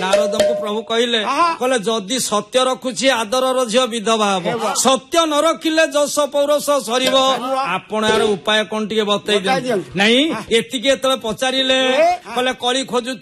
ନାରଦଙ୍କୁ ପ୍ରଭୁ କହିଲେ କହିଲେ ଯଦି ସତ୍ୟ ରଖୁଛି ଆଦରର ଝିଅ ବିଧବା ହବ, ସତ୍ୟ ନ ରଖିଲେ ଯଶ ପୌରଷ ସରିବ। ଆପଣ ଆର ଉପାୟ କଣ ଟିକେ ବତେଇ ଦିଅନ୍ତୁ। ନାଇଁ ଏତିକି ଯେତେବେଳେ ପଚାରିଲେ କହିଲେ କଳି ଖୋଜୁ